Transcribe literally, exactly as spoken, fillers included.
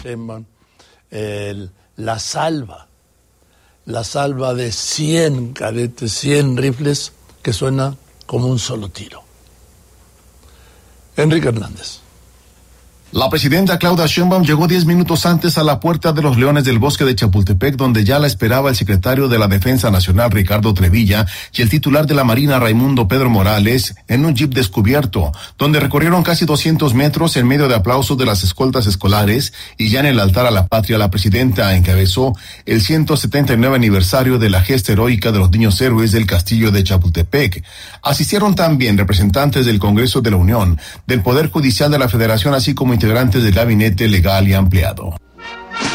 Sheinbaum, el, la salva, la salva de cien cadetes, cien rifles que suena como un solo tiro. Enrique Hernández. La presidenta Claudia Sheinbaum llegó diez minutos antes a la Puerta de los Leones del Bosque de Chapultepec, donde ya la esperaba el secretario de la Defensa Nacional, Ricardo Trevilla, y el titular de la Marina, Raimundo Pedro Morales, en un jeep descubierto, donde recorrieron casi doscientos metros en medio de aplausos de las escoltas escolares, y ya en el altar a la patria la presidenta encabezó el ciento setenta y nueve aniversario de la gesta heroica de los niños héroes del Castillo de Chapultepec. Asistieron también representantes del Congreso de la Unión, del Poder Judicial de la Federación, así como integrantes del gabinete legal y ampliado.